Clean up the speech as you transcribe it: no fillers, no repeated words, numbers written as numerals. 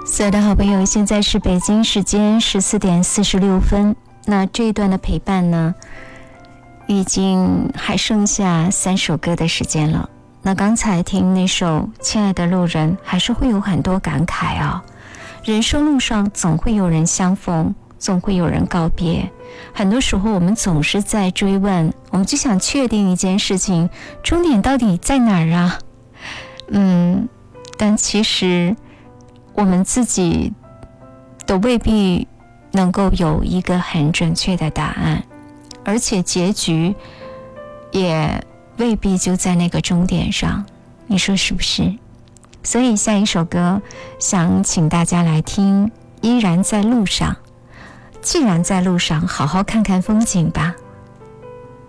所有的好朋友，现在是北京时间14:46。那这一段的陪伴呢，已经还剩下3首歌的时间了。那刚才听那首《亲爱的路人》，还是会有很多感慨啊。人生路上总会有人相逢，总会有人告别。很多时候我们总是在追问，我们就想确定一件事情，终点到底在哪儿啊？但其实我们自己都未必能够有一个很准确的答案，而且结局也未必就在那个终点上，你说是不是？所以下一首歌想请大家来听，依然在路上。既然在路上，好好看看风景吧。